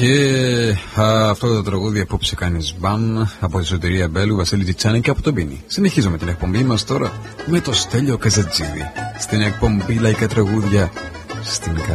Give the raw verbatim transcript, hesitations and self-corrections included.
Και α, αυτό το τραγούδι απόψε κάνεις μπαμ από τη Σωτηρία Μπέλου, Βασίλη Τζιτσάνη και από τον Πίνη. Συνεχίζουμε την εκπομπή μας τώρα με το Στέλιο Καζατζίδη στην εκπομπή Λαϊκά Τραγούδια στην